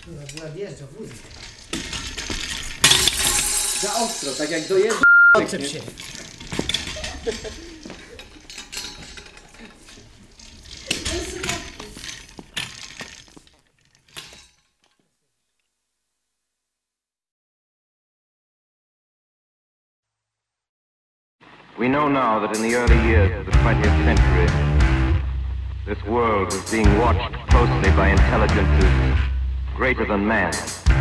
Nadjeżdża wóz. Za ostro, tak jak dojeżdża. Odczep się. We know now that in the early years of the 20th century, this world was being watched closely by intelligences greater than man.